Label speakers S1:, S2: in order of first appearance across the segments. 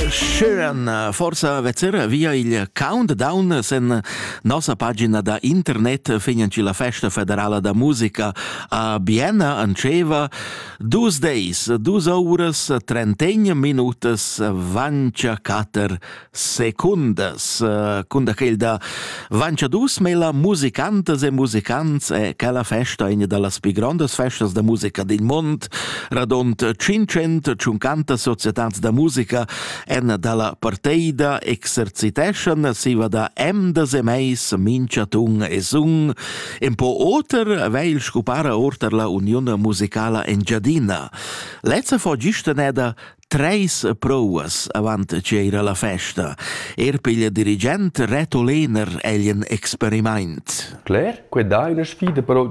S1: Sheeran, forsa vezzer via il countdown sen nossa pagina da internet financi la festa federale da musica a Vienna anceva 2 days, 2 horas, 30 minutos, 24 secundas. Cunda che da 22 mela musicantes e musicants e che la festa è una delle più grandi feste da musica del mondo, radont 550 società da musica en dalla partida exercitation si va da de meis minciatun e sung un po' oter veil scupara orter la Unione Musicala Engiadina. Lezza fo gista neda 3 provas avant c'era la festa. Piglia dirigent Reto Lehner egli experiment.
S2: Claire, quella è una sfida, però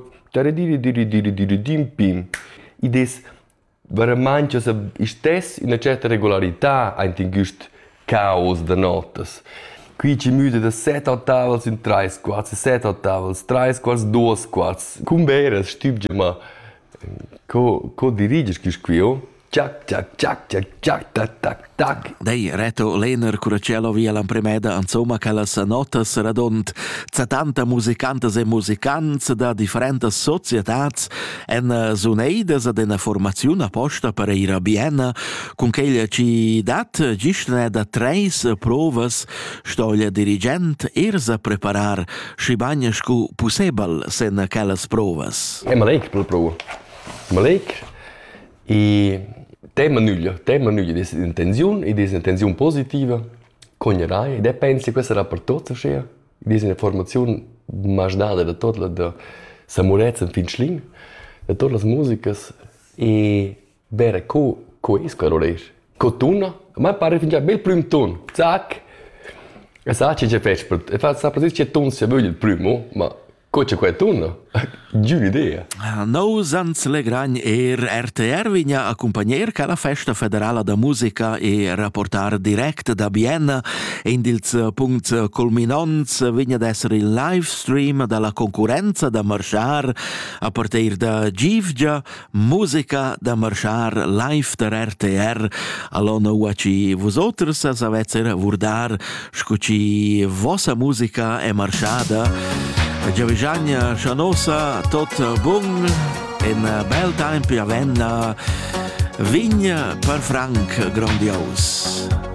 S2: ides veramente istes in una certa regolarità anche in questo caos de notas. Qui ci müde da 7 ottavels in 3 quarts, 7 ottavels, 3 quarts, 2 quarts. Cum beres, stübge ma co diriges qui oh? Ciac, ciac, ciac, ciac, ciac, tac, tac, tac.
S1: Dei Reto Lehner curacello via l'impremeda insomma che las notas radont 70 musicantes e musicants da differentes societats en zuneides ad una formazione apposta per ir a Vienna con che ci dat gistne da 3 provas stoglia dirigent a preparar si bagnescu possibile sen quelles provas.
S2: E malek per la prova. Malek e tema nulla di intenzione positiva, cognerai, e pensi questa era per tutti, di una formazione masdata da tutta la samurezza in Finschling, da tutte le musiche, e bere co isco tuna, ma pare fin già bel prim ton, zac, e sa c'è fece, e fa sa precis c'è ton se voglio il primo, ma c'è quel tunno, giù l'idea.
S1: No sans le gragn RTR vigna accompagner che la festa federale da musica e rapportar direct da Vienna in dils punts culminants vigna d'essere il live stream dalla concorrenza da marchar a partir da Givgia musica da marchar live der RTR allora uaci vosotros savetzer vurdar scuci vossa musica è marchada. Giavigiania Cianosa, tot bun, in bel tempo a Vienna, vigna per Frank grandios.